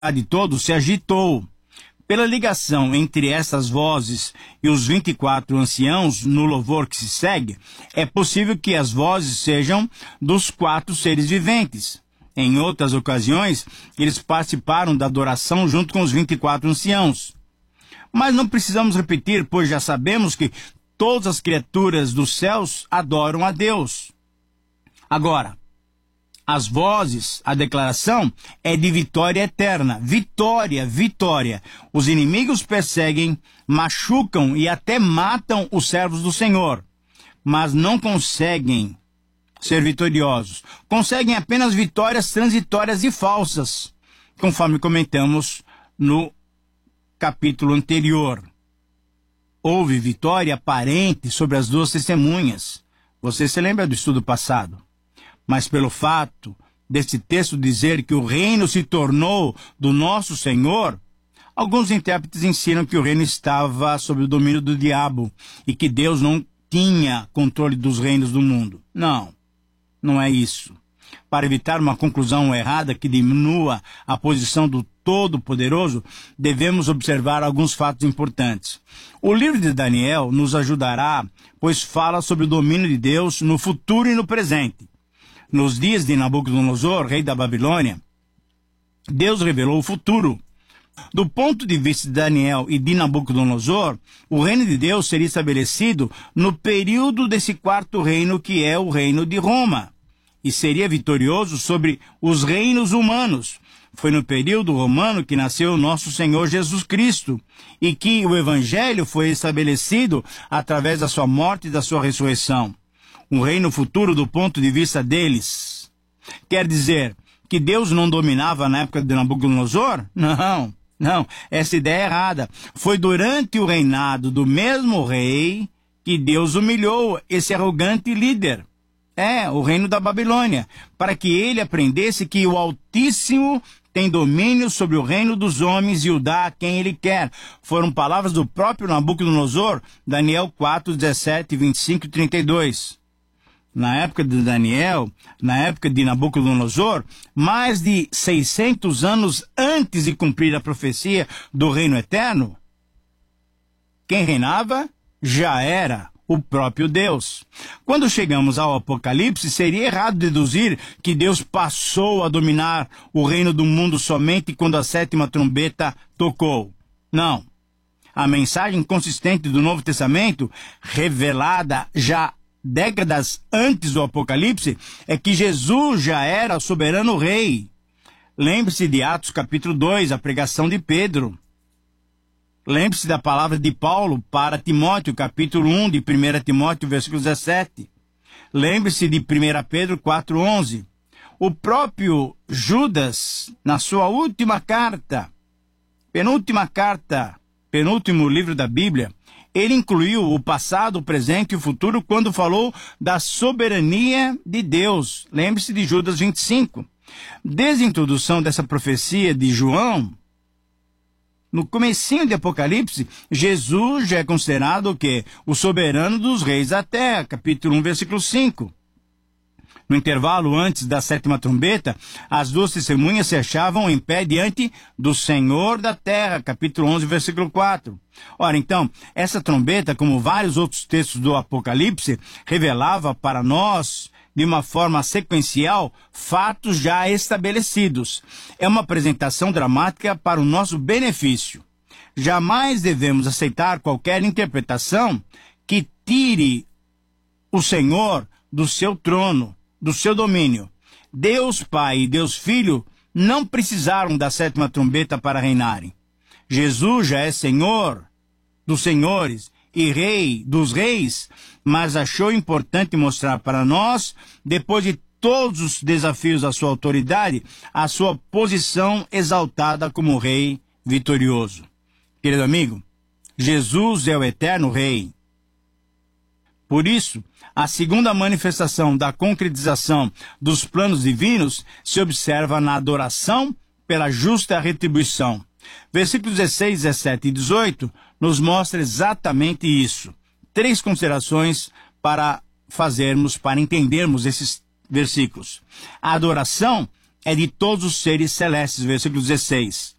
de todos se agitou. Pela ligação entre essas vozes e os 24 anciãos no louvor que se segue, é possível que as vozes sejam dos 4 seres viventes. Em outras ocasiões, eles participaram da adoração junto com os 24 anciãos. Mas não precisamos repetir, pois já sabemos que todas as criaturas dos céus adoram a Deus. Agora, as vozes, a declaração é de vitória eterna. Vitória, vitória. Os inimigos perseguem, machucam e até matam os servos do Senhor, mas não conseguem ser vitoriosos. Conseguem apenas vitórias transitórias e falsas, conforme comentamos no capítulo anterior. Houve vitória aparente sobre as 2 testemunhas. Você se lembra do estudo passado? Mas pelo fato desse texto dizer que o reino se tornou do nosso Senhor, alguns intérpretes ensinam que o reino estava sob o domínio do diabo e que Deus não tinha controle dos reinos do mundo. Não, não é isso. Para evitar uma conclusão errada que diminua a posição do Todo-Poderoso, devemos observar alguns fatos importantes. O livro de Daniel nos ajudará, pois fala sobre o domínio de Deus no futuro e no presente. Nos dias de Nabucodonosor, rei da Babilônia, Deus revelou o futuro. Do ponto de vista de Daniel e de Nabucodonosor, o reino de Deus seria estabelecido no período desse 4º reino, que é o reino de Roma, e seria vitorioso sobre os reinos humanos. Foi no período romano que nasceu o nosso Senhor Jesus Cristo, e que o Evangelho foi estabelecido através da sua morte e da sua ressurreição. Um reino futuro do ponto de vista deles. Quer dizer que Deus não dominava na época de Nabucodonosor? Não, essa ideia é errada. Foi durante o reinado do mesmo rei que Deus humilhou esse arrogante líder. O reino da Babilônia, para que ele aprendesse que o Altíssimo tem domínio sobre o reino dos homens e o dá a quem ele quer. Foram palavras do próprio Nabucodonosor, Daniel 4, 17, 25 e 32. Na época de Daniel, na época de Nabucodonosor, mais de 600 anos antes de cumprir a profecia do reino eterno, quem reinava já era o próprio Deus. Quando chegamos ao Apocalipse, seria errado deduzir que Deus passou a dominar o reino do mundo somente quando a 7ª trombeta tocou. Não. A mensagem consistente do Novo Testamento, revelada já décadas antes do Apocalipse, é que Jesus já era o soberano rei. Lembre-se de Atos capítulo 2, a pregação de Pedro. Lembre-se da palavra de Paulo para Timóteo, capítulo 1 de 1 Timóteo, versículo 17. Lembre-se de 1 Pedro 4:11. O próprio Judas, na sua última carta, penúltimo livro da Bíblia, ele incluiu o passado, o presente e o futuro quando falou da soberania de Deus. Lembre-se de Judas 25. Desde a introdução dessa profecia de João, no comecinho de Apocalipse, Jesus já é considerado o quê? O soberano dos reis da terra, capítulo 1, versículo 5. No intervalo antes da 7ª trombeta, as 2 testemunhas se achavam em pé diante do Senhor da terra, capítulo 11, versículo 4. Ora, então, essa trombeta, como vários outros textos do Apocalipse, revelava para nós, de uma forma sequencial, fatos já estabelecidos. É uma apresentação dramática para o nosso benefício. Jamais devemos aceitar qualquer interpretação que tire o Senhor do seu trono, do seu domínio. Deus Pai e Deus Filho não precisaram da 7ª trombeta para reinarem. Jesus já é Senhor dos senhores e Rei dos reis, mas achou importante mostrar para nós, depois de todos os desafios à sua autoridade, a sua posição exaltada como Rei vitorioso. Querido amigo, Jesus é o eterno Rei. Por isso, a segunda manifestação da concretização dos planos divinos se observa na adoração pela justa retribuição. Versículos 16, 17 e 18 nos mostra exatamente isso. 3 considerações para entendermos esses versículos. A adoração é de todos os seres celestes, versículo 16.